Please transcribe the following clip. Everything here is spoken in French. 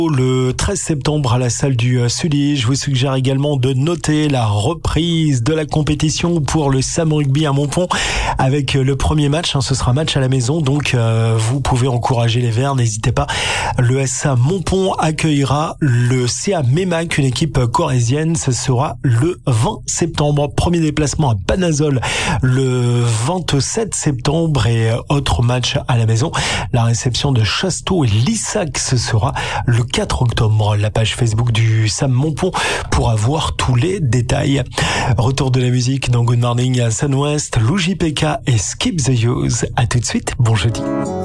Le 13 septembre à la salle du Sully. Je vous suggère également de noter la reprise de la compétition pour le Sam Rugby à Montpont avec le premier match. Ce sera match à la maison, donc vous pouvez encourager les Verts. N'hésitez pas. Le SA Montpont accueillera le CA Memac, une équipe corrézienne. Ce sera le 20 septembre. Premier déplacement à Panazol le 27 septembre et autre match à la maison. La réception de Chasteau et Lissac, ce sera le 4 octobre. La page Facebook du Sam Montpont pour avoir tous les détails. Retour de la musique dans Good Morning à Sun West, Lou JPK et Skip the Use. À tout de suite, bon jeudi.